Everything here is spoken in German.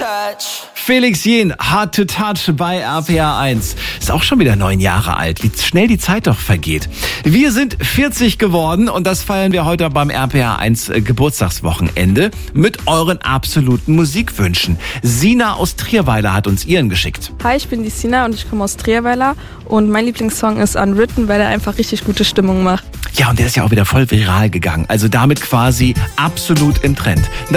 Felix Jähn, Hard to Touch bei RPA 1. Ist auch schon wieder 9 Jahre alt. Wie schnell die Zeit doch vergeht. Wir sind 40 geworden und das feiern wir heute beim RPA 1 Geburtstagswochenende mit euren absoluten Musikwünschen. Sina aus Trierweiler hat uns ihren geschickt. Hi, ich bin die Sina und ich komme aus Trierweiler und mein Lieblingssong ist Unwritten, weil er einfach richtig gute Stimmung macht. Ja, und der ist ja auch wieder voll viral gegangen. Also damit quasi absolut im Trend.